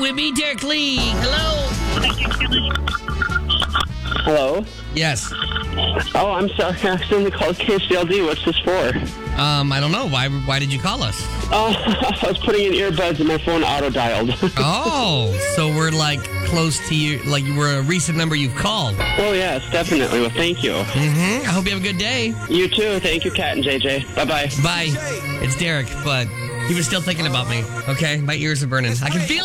with me, Derek Lee. Hello. Hello? Yes. Oh, I'm sorry. I accidentally called KCLD. What's this for? I don't know. Why did you call us? Oh, I was putting in earbuds and my phone auto-dialed. Oh, so we're like close to you, like we're a recent number you've called. Oh, yes, definitely. Well, thank you. I hope you have a good day. You too. Thank you, Kat and JJ. Bye-bye. Bye. It's Derek, but he was still thinking about me. Okay, my ears are burning. I can feel